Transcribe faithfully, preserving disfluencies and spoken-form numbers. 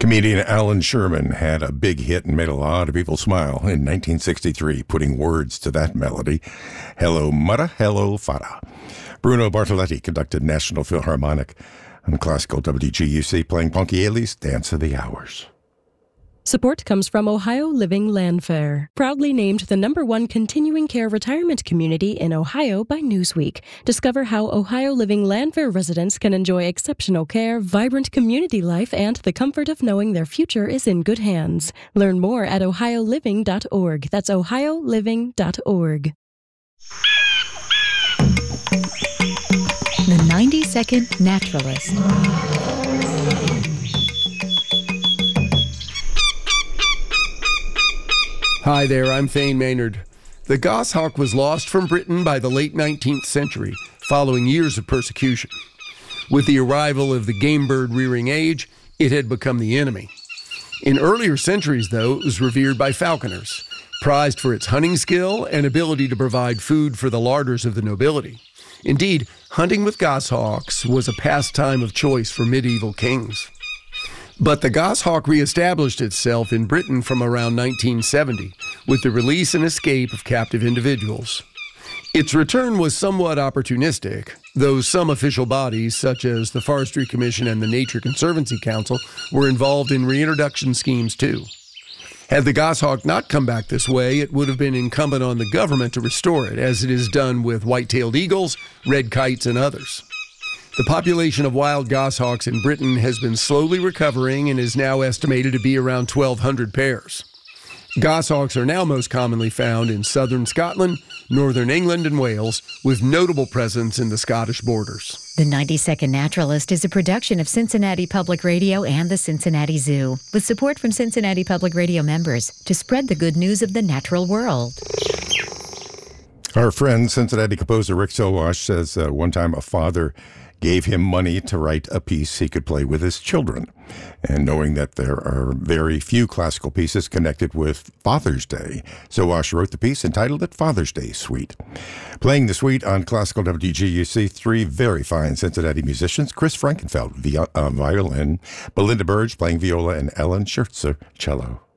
Comedian Alan Sherman had a big hit and made a lot of people smile in nineteen sixty-three, putting words to that melody. Hello, Mutta, hello, Fada. Bruno Bartoletti conducted National Philharmonic on classical W G U C, playing Ponchielli's Dance of the Hours. Support comes from Ohio Living Land Fair, proudly named the number one continuing care retirement community in Ohio by Newsweek. Discover how Ohio Living Land Fair residents can enjoy exceptional care, vibrant community life, and the comfort of knowing their future is in good hands. Learn more at ohio living dot org. That's ohio living dot org. The ninety-second Naturalist. Hi there, I'm Thane Maynard. The goshawk was lost from Britain by the late nineteenth century, following years of persecution. With the arrival of the game bird rearing age, it had become the enemy. In earlier centuries, though, it was revered by falconers, prized for its hunting skill and ability to provide food for the larders of the nobility. Indeed, hunting with goshawks was a pastime of choice for medieval kings. But the goshawk reestablished itself in Britain from around nineteen seventy, with the release and escape of captive individuals. Its return was somewhat opportunistic, though some official bodies, such as the Forestry Commission and the Nature Conservancy Council, were involved in reintroduction schemes too. Had the goshawk not come back this way, it would have been incumbent on the government to restore it, as it is done with white-tailed eagles, red kites, and others. The population of wild goshawks in Britain has been slowly recovering and is now estimated to be around twelve hundred pairs. Goshawks are now most commonly found in southern Scotland, northern England, and Wales, with notable presence in the Scottish borders. The ninety-second Naturalist is a production of Cincinnati Public Radio and the Cincinnati Zoo, with support from Cincinnati Public Radio members to spread the good news of the natural world. Our friend, Cincinnati composer Rick Sowash, says uh, one time a father gave him money to write a piece he could play with his children. And knowing that there are very few classical pieces connected with Father's Day, Sowash wrote the piece entitled it Father's Day Suite. Playing the suite on classical W G U C, three very fine Cincinnati musicians: Chris Frankenfeld, via, uh, violin, Belinda Burge playing viola, and Ellen Schertzer, cello.